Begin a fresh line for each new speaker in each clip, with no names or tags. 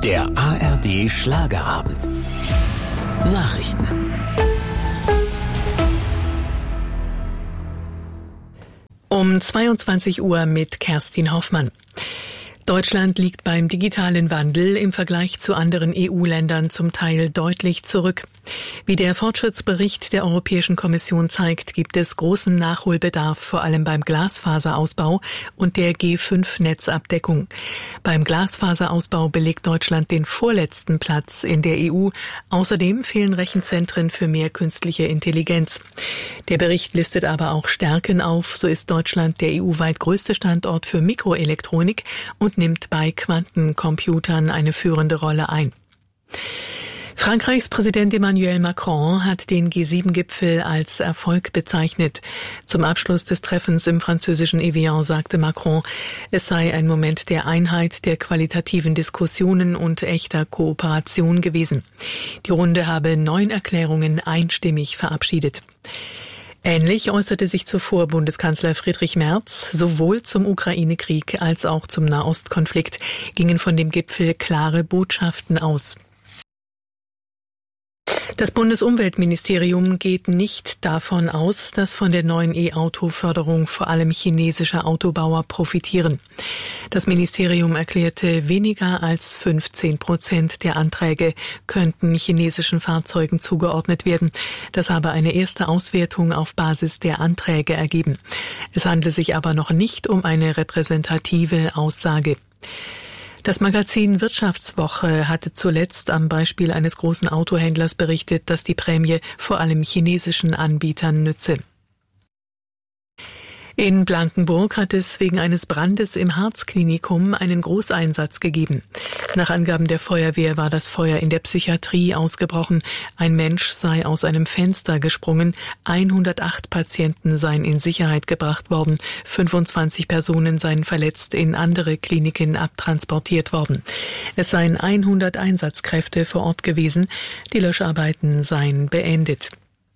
Der ARD Schlagerabend. Nachrichten.
Um 22 Uhr mit Kerstin Hoffmann. Deutschland liegt beim digitalen Wandel im Vergleich zu anderen EU-Ländern zum Teil deutlich zurück. Wie der Fortschrittsbericht der Europäischen Kommission zeigt, gibt es großen Nachholbedarf, vor allem beim Glasfaserausbau und der G5-Netzabdeckung. Beim Glasfaserausbau belegt Deutschland den vorletzten Platz in der EU. Außerdem fehlen Rechenzentren für mehr künstliche Intelligenz. Der Bericht listet aber auch Stärken auf. So ist Deutschland der EU-weit größte Standort für Mikroelektronik und nimmt bei Quantencomputern eine führende Rolle ein. Frankreichs Präsident Emmanuel Macron hat den G7-Gipfel als Erfolg bezeichnet. Zum Abschluss des Treffens im französischen Evian sagte Macron, es sei ein Moment der Einheit, der qualitativen Diskussionen und echter Kooperation gewesen. Die Runde habe 9 Erklärungen einstimmig verabschiedet. Ähnlich äußerte sich zuvor Bundeskanzler Friedrich Merz. Sowohl zum Ukraine-Krieg als auch zum Nahostkonflikt gingen von dem Gipfel klare Botschaften aus. Das Bundesumweltministerium geht nicht davon aus, dass von der neuen E-Auto-Förderung vor allem chinesische Autobauer profitieren. Das Ministerium erklärte, weniger als 15% der Anträge könnten chinesischen Fahrzeugen zugeordnet werden. Das habe eine erste Auswertung auf Basis der Anträge ergeben. Es handle sich aber noch nicht um eine repräsentative Aussage. Das Magazin Wirtschaftswoche hatte zuletzt am Beispiel eines großen Autohändlers berichtet, dass die Prämie vor allem chinesischen Anbietern nütze. In Blankenburg hat es wegen eines Brandes im Harzklinikum einen Großeinsatz gegeben. Nach Angaben der Feuerwehr war das Feuer in der Psychiatrie ausgebrochen. Ein Mensch sei aus einem Fenster gesprungen. 108 Patienten seien in Sicherheit gebracht worden. 25 Personen seien verletzt in andere Kliniken abtransportiert worden. Es seien 100 Einsatzkräfte vor Ort gewesen. Die Löscharbeiten seien beendet.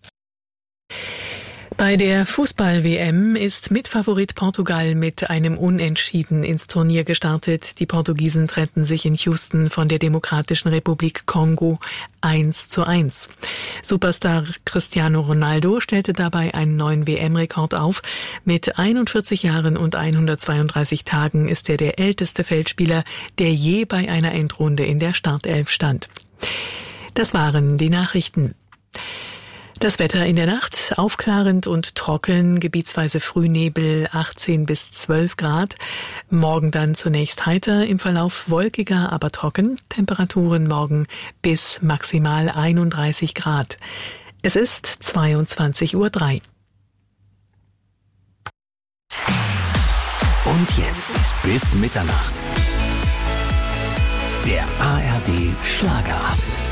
Bei der Fußball-WM ist Mitfavorit Portugal mit einem Unentschieden ins Turnier gestartet. Die Portugiesen trennten sich in Houston von der Demokratischen Republik Kongo 1:1. Superstar Cristiano Ronaldo stellte dabei einen neuen WM-Rekord auf. Mit 41 Jahren und 132 Tagen ist er der älteste Feldspieler, der je bei einer Endrunde in der Startelf stand. Das waren die Nachrichten. Das Wetter in der Nacht, aufklarend und trocken, gebietsweise Frühnebel, 18 bis 12 Grad. Morgen dann zunächst heiter, im Verlauf wolkiger, aber trocken. Temperaturen morgen bis maximal 31 Grad. Es ist 22:03 Uhr.
Und jetzt bis Mitternacht. Der ARD Schlagerabend.